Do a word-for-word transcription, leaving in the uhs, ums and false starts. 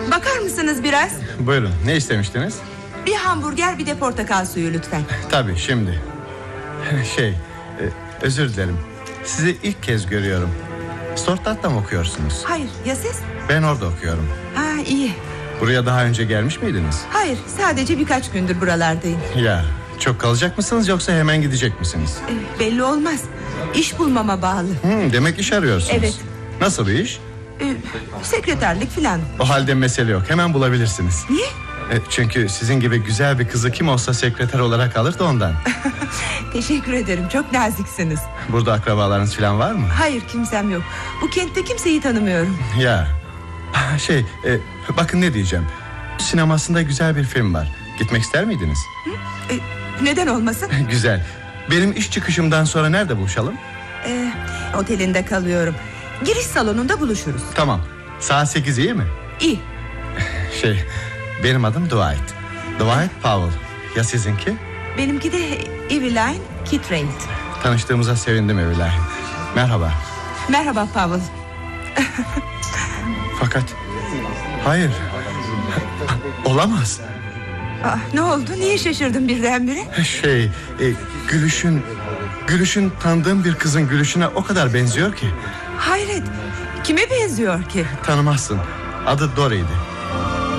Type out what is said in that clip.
Bakar mısınız biraz? Buyurun, ne istemiştiniz? Bir hamburger, bir de portakal suyu lütfen. Tabii, şimdi. Şey, e, özür dilerim. Sizi ilk kez görüyorum. Stuttgart'ta mı okuyorsunuz? Hayır, ya siz? Ben orada okuyorum. Ha, iyi. Buraya daha önce gelmiş miydiniz? Hayır, sadece birkaç gündür buralardayım. Ya, çok kalacak mısınız yoksa hemen gidecek misiniz? Ee, belli olmaz. İş bulmama bağlı. Hmm, demek iş arıyorsunuz. Evet. Nasıl bir iş? Ee, sekreterlik filan. O halde mesele yok, hemen bulabilirsiniz. Niye? E, çünkü sizin gibi güzel bir kızı kim olsa sekreter olarak alır da ondan. Teşekkür ederim, çok naziksiniz. Burada akrabalarınız falan var mı? Hayır, kimsem yok. Bu kentte kimseyi tanımıyorum. Ya, şey, e, bakın ne diyeceğim. Sinemasında güzel bir film var. Gitmek ister miydiniz? Ee, neden olmasın? Güzel. Benim iş çıkışımdan sonra nerede buluşalım? Ee, otelinde kalıyorum. Giriş salonunda buluşuruz. Tamam. Saat sekiz iyi mi? İyi. Şey, benim adım Dwight. Dwight Powell. Ya sizinki? Benimki de Eveline Kittredge. Tanıştığımıza sevindim Eveline. Merhaba. Merhaba Powell. Fakat hayır. Olamaz. Aa, ne oldu? Niye şaşırdın birdenbire? Şey, e, gülüşün Gülüşün tanıdığım bir kızın gülüşüne o kadar benziyor ki. Hayret. Kime benziyor ki? Tanımazsın. Adı Dory'di.